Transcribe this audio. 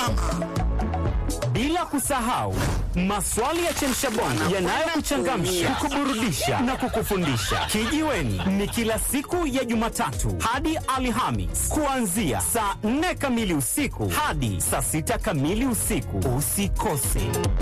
nyama. Bila kusahau maswali ya chemshabongo yanayokuchangamsha, kukuburudisha na kukufundisha. Kijiweni ni kila siku ya Jumatatu hadi Alhamis kuanzia saa 4 kamili usiku hadi saa 6 kamili usiku. Usikose.